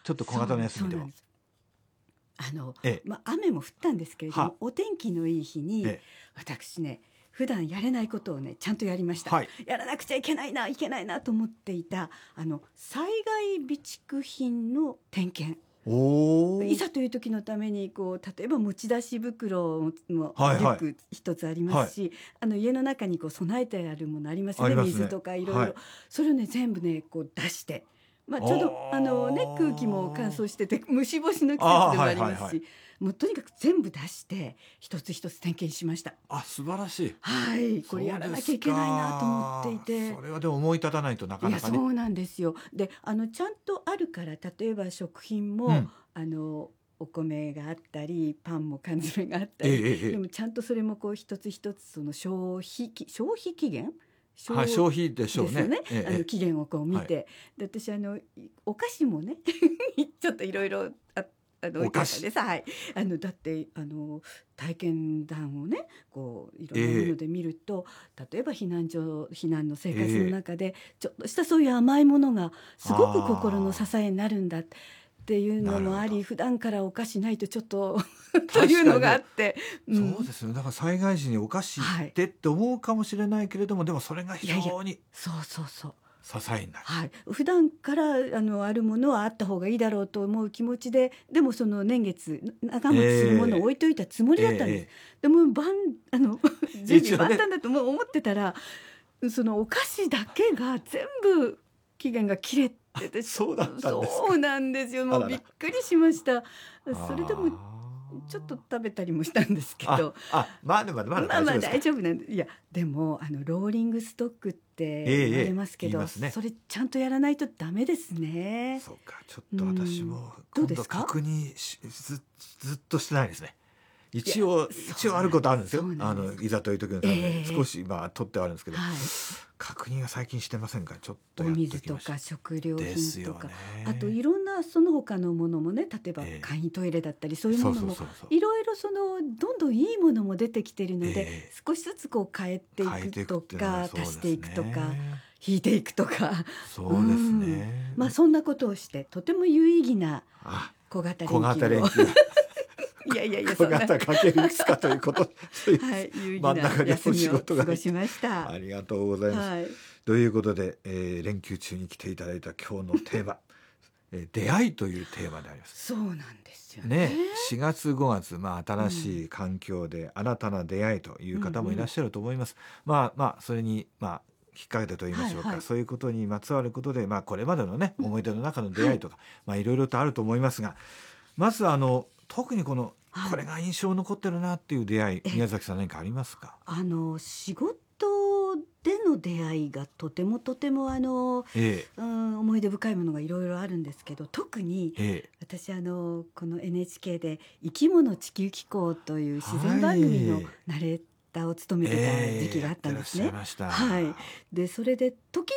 ちょっと小型の休みでも。 そうなんです。 ええ雨も降ったんですけれどはも、お天気のいい日に、 え私ね普段やれないことをねちゃんとやりました。 はいやらなくちゃいけないなと思っていた災害備蓄品の点検、 おーいざという時のために例えば持ち出し袋もリュはいはいック一つありますし、家の中に備えてあるものありますよね、 ありますね水とかいろいろ、 はいそれをね全部ね出して、ちょうど空気も乾燥してて虫干しの季節でもありますし、もうとにかく全部出して一つ一つ点検しました。 素晴らしい。 はい、これやらなきゃいけないなと思っていて。 それはでも思い立たないとなかいやなかね。 そうなんですよ。でちゃんとあるから、例えば食品も、 うんお米があったりパンも缶詰があったり、 ええええでもちゃんとそれも一つ一つその消費期限はい消費でしょうね。 ですよね、 ええ期限を見て、で私お菓子もねちょっといろいろお菓子置いてあったんです。はい、だって体験談をねいろんなもので見ると、例えば避難の生活の中で、ちょっとしたそういう甘いものがすごく心の支えになるんだっていうのもあり、 なるほど普段からお菓子ないとちょっととかにいうのがあって、 そうですよね。だから災害時にお菓子ってって思うかもしれないけれども、でもそれが非常にそう支えになる。 はい、普段からあるものはあった方がいいだろうと思う気持ちで、でもその年月長持ちするものを置いといたつもりだったんです。でも準備万端だともう思ってたら、そのお菓子だけが全部期限が切れてて、 そうだったんですか。 そうなんですよ。もうびっくりしました。それでもちょっと食べたりもしたんですけど、 まだ大丈夫なんで。いやでもローリングストックって言われますけど、それちゃんとやらないとダメですね。 そうか、ちょっと私もどうですか？ 確認ずっとしてないですね。一応あることあるんですよ。いざという時のために少し取ってはあるんですけど、確認は最近してませんから、ちょっとやっておきましょう。 お水とか食料品とか、あといいろんなその他のものもね、例えば簡易トイレだったり、そういうものもいろいろどんどんいいものも出てきてるので、少しずつ変えていくとか、足していくとか引いていくとか、 そうですね。 そんなことをしてとても有意義な小型連休をいや小型かけるいくつかということ有意真ん中でお仕事が過ごしました。 ありがとうございます。ということで、連休中に来ていただいた今日のテーマ出会いというテーマであります。 そうなんですよね。 4月5月、新しい環境で新たな出会いという方もいらっしゃると思います。それにきっかけでと言いましょうか、そういうことにまつわることで、これまでのね思い出の中の出会いとか、いろいろとあると思いますが、まず特にこれが印象に残ってるなっていう出会い、宮崎さん何かありますか？ 仕事での出会いがとても思い出深いものがいろいろあるんですけど、特に、私この NHK で生き物地球機構という自然番組のナレーターを務めてた時期があったんですね。でそれで時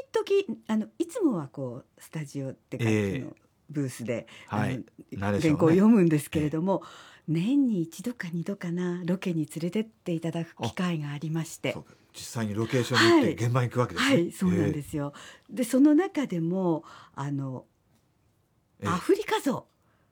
々いつもはスタジオっていうか、ブースで原稿を読むんですけれども、年に1度か2度かな、ロケに連れてっていただく機会がありまして、 実際にロケーションに行って現場に行くわけですね。 そうなんですよ。でその中でもアフリカゾ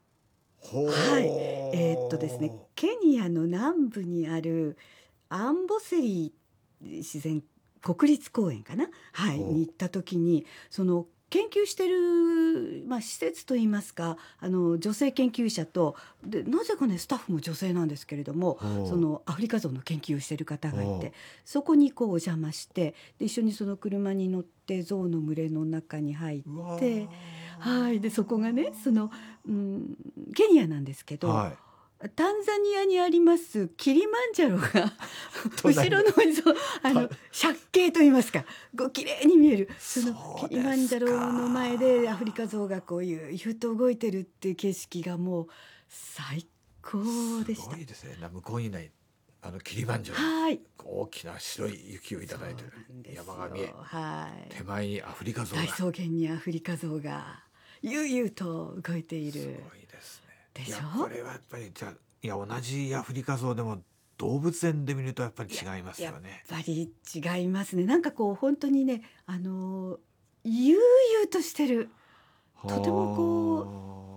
ウ、ですね、ケニアの南部にあるアンボセリ自然国立公園かな、に行った時に、その研究してる、施設といいますか、女性研究者とで、なぜかねスタッフも女性なんですけれども、そのアフリカゾウの研究をしてる方がいて、そこにお邪魔して、で一緒にその車に乗ってゾウの群れの中に入って、でそこがねケニアなんですけど、タンザニアにありますキリマンジャロが後ろの借景といいますか、綺麗に見えるそのキリマンジャロの前でアフリカゾウが悠々と動いてるっていう景色がもう最高でした。 すごいですね。向こうにないキリマンジャロ、大きな白い雪をいただいてる山が見え、手前にアフリカゾウが、 大草原にアフリカゾウが悠々と動いている。 すごいですね。 でしょ？ これはやっぱり同じアフリカゾウでも動物園で見るとやっぱり違いますよね。 やっぱり違いますね。なんか本当にね、悠々としてる、とても